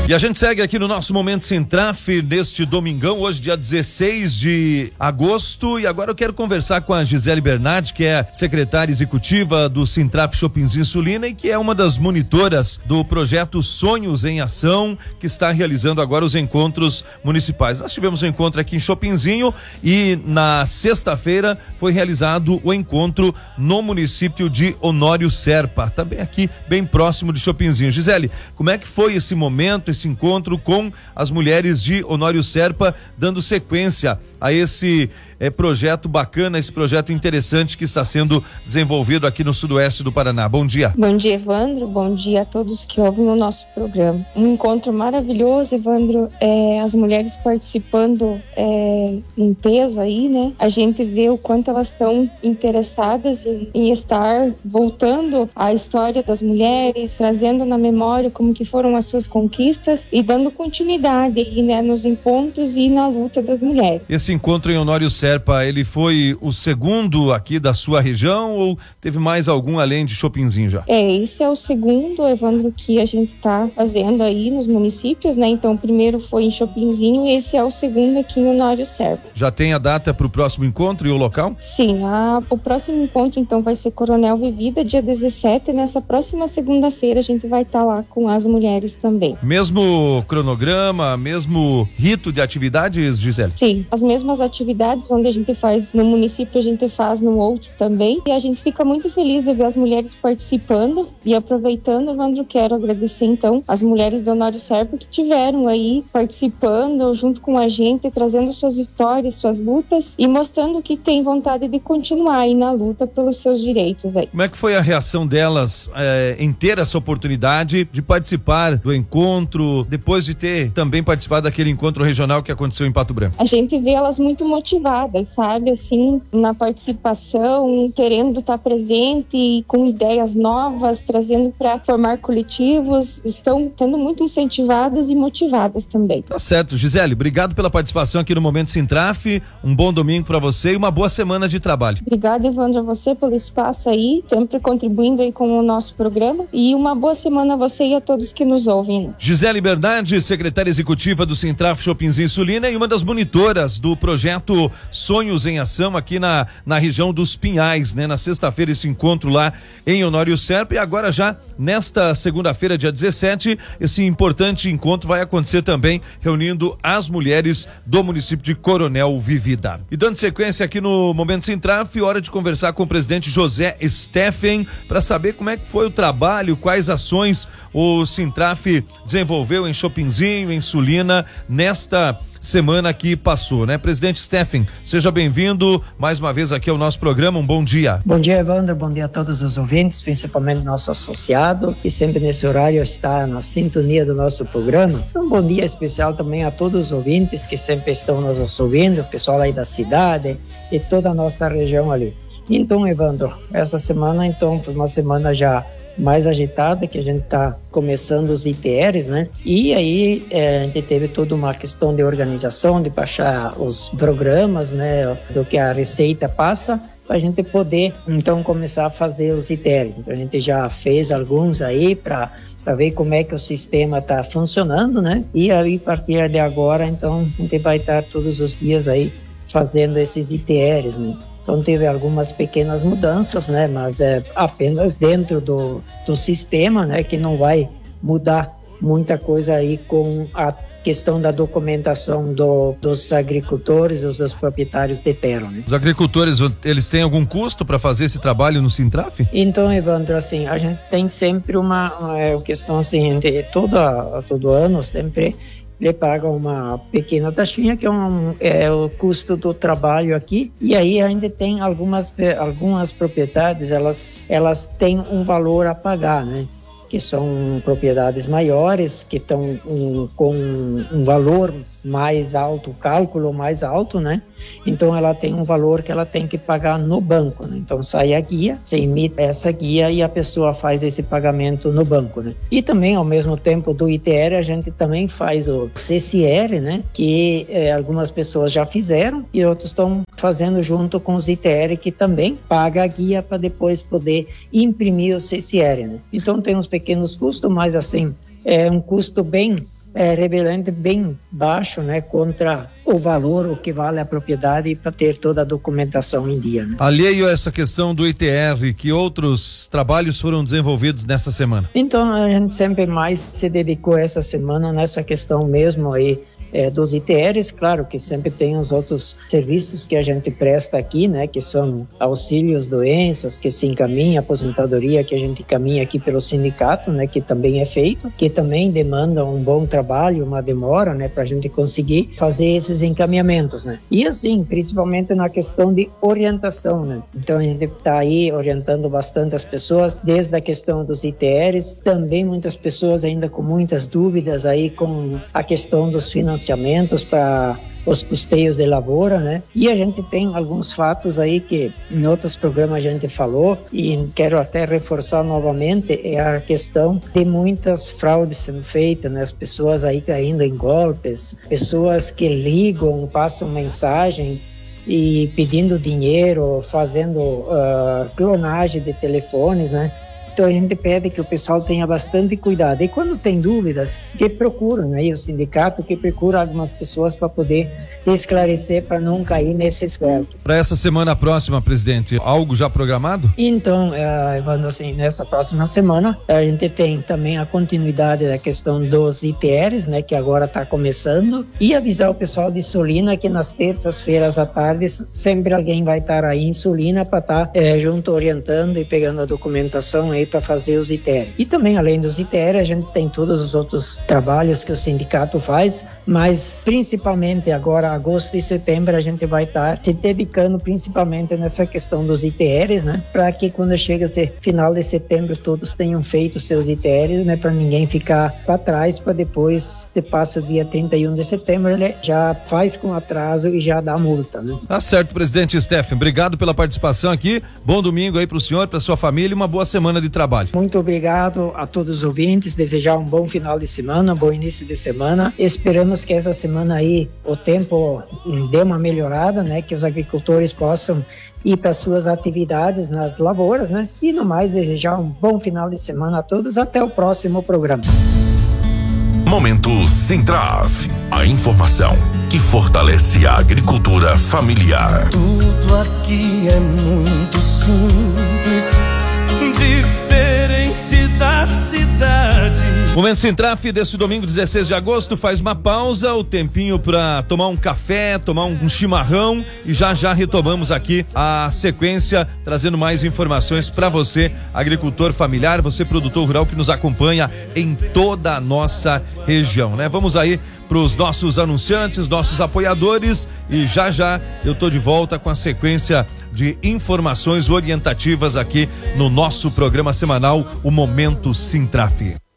E a gente segue aqui no nosso Momento Sintraf neste domingão, hoje dia 16 de agosto, e agora eu quero conversar com a Gisele Bernardi, que é secretária executiva do Sintraf Chopinzinho Sulina e que é uma das monitoras do projeto Sonhos em Ação, que está realizando agora os encontros municipais. Nós tivemos um encontro aqui em Chopinzinho e na sexta-feira foi realizado o encontro no município de Honório Serpa, também aqui bem próximo de Chopinzinho. Gisele, como é que foi esse momento, esse encontro com as mulheres de Honório Serpa, dando sequência a esse projeto bacana, esse projeto interessante que está sendo desenvolvido aqui no sudoeste do Paraná? Bom dia. Bom dia, Evandro. Bom dia a todos que ouvem o nosso programa. Um encontro maravilhoso, Evandro. As mulheres participando em peso aí, né? A gente vê o quanto elas estão interessadas em estar voltando à história das mulheres, trazendo na memória como que foram as suas conquistas e dando continuidade aí, né, nos encontros e na luta das mulheres. Esse encontro em Honório Serpa, ele foi o segundo aqui da sua região ou teve mais algum além de Chopinzinho já? Esse é o segundo, Evandro, que a gente está fazendo aí nos municípios, né? Então, o primeiro foi em Chopinzinho e esse é o segundo aqui em Honório Serpa. Já tem a data para o próximo encontro e o local? Sim, o próximo encontro então vai ser Coronel Vivida, dia 17, e nessa próxima segunda-feira a gente vai estar lá com as mulheres também. Mesmo cronograma, mesmo rito de atividades, Gisele? Sim, as mesmas atividades onde a gente faz no município, a gente faz no outro também, e a gente fica muito feliz de ver as mulheres participando. E aproveitando, Evandro, quero agradecer então as mulheres do Honório Serpa que tiveram aí participando junto com a gente, trazendo suas vitórias, suas lutas e mostrando que tem vontade de continuar aí na luta pelos seus direitos aí. Como é que foi a reação delas em ter essa oportunidade de participar do encontro, depois de ter também participado daquele encontro regional que aconteceu em Pato Branco? A gente vê elas muito motivadas, sabe, assim, na participação, querendo estar presente com ideias novas, trazendo para formar coletivos, estão sendo muito incentivadas e motivadas também. Tá certo, Gisele, obrigado pela participação aqui no Momento Sintraf, um bom domingo para você e uma boa semana de trabalho. Obrigada, Evandro, a você pelo espaço aí, sempre contribuindo aí com o nosso programa, e uma boa semana a você e a todos que nos ouvem. Gisele Bernardi, secretária executiva do Sintraf Chopinzinho Sulina e uma das monitoras do projeto Sonhos em Ação aqui na região dos Pinhais, né? Na sexta-feira esse encontro lá em Honório Serpa, e agora já nesta segunda-feira, dia 17, esse importante encontro vai acontecer também reunindo as mulheres do município de Coronel Vivida. E dando sequência aqui no Momento Sintraf, hora de conversar com o presidente José Steffen para saber como é que foi o trabalho, quais ações o Sintraf desenvolveu em Chopinzinho, em Sulina, nesta semana que passou, né? Presidente Steffen, seja bem-vindo mais uma vez aqui ao nosso programa, um bom dia. Bom dia, Evandro, bom dia a todos os ouvintes, principalmente nosso associado, que sempre nesse horário está na sintonia do nosso programa. Um bom dia especial também a todos os ouvintes que sempre estão nos ouvindo, o pessoal aí da cidade e toda a nossa região ali. Então, Evandro, essa semana então foi uma semana já mais agitada, que a gente está começando os ITRs, né? E aí a gente teve toda uma questão de organização, de baixar os programas, né? Do que a Receita passa, para a gente poder então começar a fazer os ITRs. Então, a gente já fez alguns aí para ver como é que o sistema está funcionando, né? E aí, a partir de agora, então, a gente vai estar todos os dias aí fazendo esses ITRs, né? Então teve algumas pequenas mudanças, né? Mas é apenas dentro do sistema, né? Que não vai mudar muita coisa aí com a questão da documentação dos agricultores, dos proprietários de terra, né? Os agricultores, eles têm algum custo para fazer esse trabalho no Sintraf? Então, Evandro, assim, a gente tem sempre uma questão assim, de todo ano, sempre ele paga uma pequena taxinha, que é o custo do trabalho aqui, e aí ainda tem algumas propriedades, elas têm um valor a pagar, né? Que são propriedades maiores, que estão com um valor mais alto, cálculo mais alto, né? Então ela tem um valor que ela tem que pagar no banco, né? Então sai a guia, você emite essa guia e a pessoa faz esse pagamento no banco, né? E também ao mesmo tempo do ITR a gente também faz o CCR, né? Que algumas pessoas já fizeram e outros estão fazendo junto com os ITR, que também paga a guia para depois poder imprimir o CCR, né? Então tem uns pequenos custos, mas assim é um custo bem rebelante bem baixo, né, contra o valor, o que vale a propriedade, para ter toda a documentação em dia. Né? Alheio a essa questão do ITR, que outros trabalhos foram desenvolvidos nessa semana? Então, a gente sempre mais se dedicou essa semana nessa questão mesmo aí, dos ITRs, claro que sempre tem os outros serviços que a gente presta aqui, né, que são auxílios, doenças, que se encaminha, aposentadoria, que a gente encaminha aqui pelo sindicato, né, que também é feito, que também demanda um bom trabalho, uma demora, né, para a gente conseguir fazer esses encaminhamentos, né. E assim, principalmente na questão de orientação, né. Então a gente está aí orientando bastante as pessoas, desde a questão dos ITRs, também muitas pessoas ainda com muitas dúvidas aí com a questão dos financiamentos para os custeios de lavoura, né? E a gente tem alguns fatos aí que em outros programas a gente falou e quero até reforçar novamente, é a questão de muitas fraudes sendo feitas, né? As pessoas aí caindo em golpes, pessoas que ligam, passam mensagem e pedindo dinheiro, fazendo clonagem de telefones, né? Então a gente pede que o pessoal tenha bastante cuidado. E quando tem dúvidas, que procuram, né? E o sindicato que procura algumas pessoas para poder esclarecer, para não cair nesses golpes. Para essa semana próxima, presidente, algo já programado? Então, Evandro, assim, nessa próxima semana, a gente tem também a continuidade da questão dos ITRs, né? Que agora está começando. E avisar o pessoal de Sulina que nas terças-feiras à tarde sempre alguém vai estar aí em Sulina para estar junto orientando e pegando a documentação aí para fazer os ITR. E também, além dos ITR, a gente tem todos os outros trabalhos que o sindicato faz, mas principalmente agora, agosto e setembro, a gente vai estar se dedicando principalmente nessa questão dos ITRs, né? Para que quando chega esse final de setembro, todos tenham feito seus ITRs, né? Para ninguém ficar para trás, para depois, se passa o dia 31 de setembro, ele já faz com atraso e já dá multa, né? Tá certo, presidente Stephen. Obrigado pela participação aqui. Bom domingo aí para o senhor, para sua família e uma boa semana de trabalho. Muito obrigado a todos os ouvintes, desejar um bom final de semana, um bom início de semana. Esperamos que essa semana aí o tempo dê uma melhorada, né? Que os agricultores possam ir para suas atividades nas lavouras, né? E no mais, desejar um bom final de semana a todos. Até o próximo programa. Momento Sintraf, a informação que fortalece a agricultura familiar. Tudo aqui é muito simples, diferente da cidade. Momento Sintraf desse domingo 16 de agosto, faz uma pausa, o tempinho para tomar um café, tomar um chimarrão e já retomamos aqui a sequência, trazendo mais informações para você, agricultor familiar, você produtor rural que nos acompanha em toda a nossa região, né? Vamos aí para os nossos anunciantes, nossos apoiadores e já eu tô de volta com a sequência de informações orientativas aqui no nosso programa semanal, o Momento Sintraf.